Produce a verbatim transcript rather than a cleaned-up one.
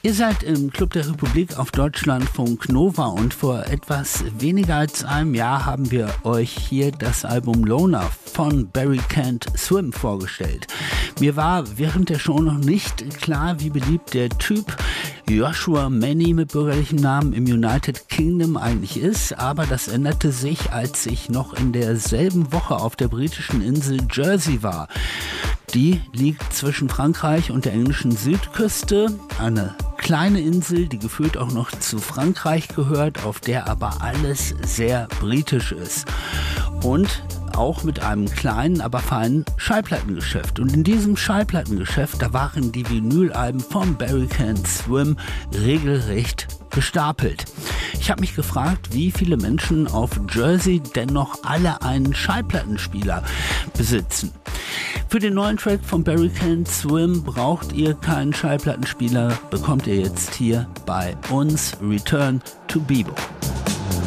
Ihr seid im Club der Republik auf Deutschlandfunk Nova und vor etwas weniger als einem Jahr haben wir euch hier das Album Loner von Barry Can't Swim vorgestellt. Mir war während der Show noch nicht klar, wie beliebt der Typ Joshua Manny mit bürgerlichem Namen im United Kingdom eigentlich ist, aber das änderte sich, als ich noch in derselben Woche auf der britischen Insel Jersey war. Die liegt zwischen Frankreich und der englischen Südküste, eine kleine Insel, die gefühlt auch noch zu Frankreich gehört, auf der aber alles sehr britisch ist. Und auch mit einem kleinen, aber feinen Schallplattengeschäft. Und in diesem Schallplattengeschäft, da waren die Vinylalben von Barry Can't Swim regelrecht gestapelt. Ich habe mich gefragt, wie viele Menschen auf Jersey denn noch alle einen Schallplattenspieler besitzen. Für den neuen Track von Barry Can't Swim braucht ihr keinen Schallplattenspieler, bekommt ihr jetzt hier bei uns Return to Bebo.